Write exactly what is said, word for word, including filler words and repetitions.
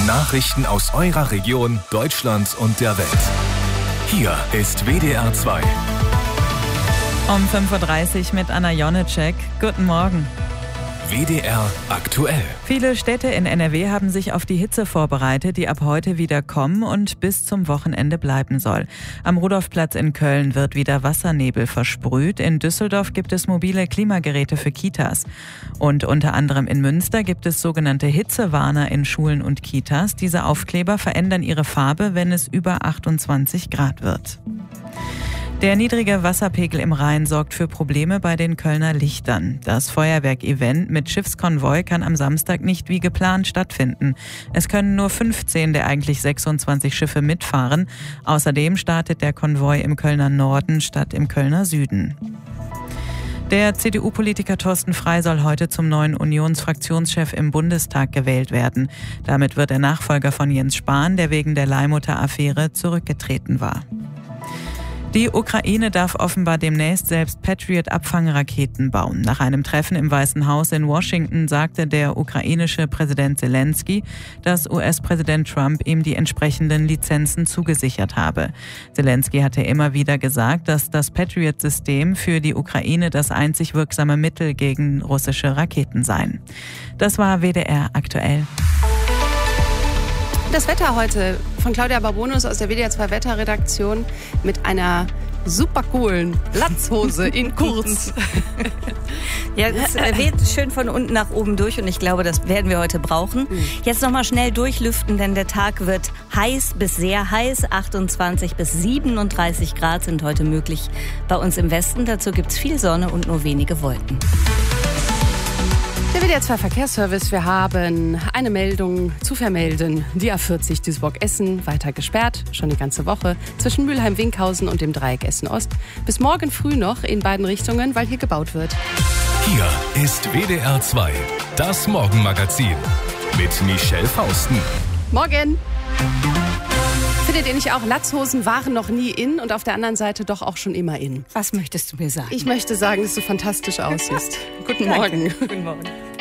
Nachrichten aus eurer Region, Deutschland und der Welt. Hier ist W D R zwei. Um fünf Uhr dreißig mit Anna Jonitschek. Guten Morgen. W D R aktuell. Viele Städte in N R W haben sich auf die Hitze vorbereitet, die ab heute wieder kommen und bis zum Wochenende bleiben soll. Am Rudolfplatz in Köln wird wieder Wassernebel versprüht. In Düsseldorf gibt es mobile Klimageräte für Kitas. Und unter anderem in Münster gibt es sogenannte Hitzewarner in Schulen und Kitas. Diese Aufkleber verändern ihre Farbe, wenn es über achtundzwanzig Grad wird. Der niedrige Wasserpegel im Rhein sorgt für Probleme bei den Kölner Lichtern. Das Feuerwerk-Event mit Schiffskonvoi kann am Samstag nicht wie geplant stattfinden. Es können nur fünfzehn der eigentlich sechsundzwanzig Schiffe mitfahren. Außerdem startet der Konvoi im Kölner Norden statt im Kölner Süden. Der C D U-Politiker Thorsten Frey soll heute zum neuen Unionsfraktionschef im Bundestag gewählt werden. Damit wird er Nachfolger von Jens Spahn, der wegen der Leihmutter-Affäre zurückgetreten war. Die Ukraine darf offenbar demnächst selbst Patriot-Abfangraketen bauen. Nach einem Treffen im Weißen Haus in Washington sagte der ukrainische Präsident Zelensky, dass U S-Präsident Trump ihm die entsprechenden Lizenzen zugesichert habe. Zelensky hatte immer wieder gesagt, dass das Patriot-System für die Ukraine das einzig wirksame Mittel gegen russische Raketen sei. Das war W D R aktuell. Das Wetter heute von Claudia Barbonus aus der W D R zwei Wetterredaktion mit einer super coolen Latzhose in kurz. Ja, es weht schön von unten nach oben durch und ich glaube, das werden wir heute brauchen. Jetzt nochmal schnell durchlüften, denn der Tag wird heiß bis sehr heiß. achtundzwanzig bis siebenunddreißig Grad sind heute möglich bei uns im Westen. Dazu gibt es viel Sonne und nur wenige Wolken. Der W D R zwei Verkehrsservice, wir haben eine Meldung zu vermelden. Die A vierzig Duisburg-Essen weiter gesperrt, schon die ganze Woche, zwischen Mülheim-Winkhausen und dem Dreieck Essen-Ost. Bis morgen früh noch in beiden Richtungen, weil hier gebaut wird. Hier ist W D R zwei, das Morgenmagazin mit Michelle Fausten. Morgen! Findet ihr nicht auch, Latzhosen waren noch nie in und auf der anderen Seite doch auch schon immer in? Was möchtest du mir sagen? Ich möchte sagen, dass du fantastisch aussiehst. Guten Morgen. Guten Morgen.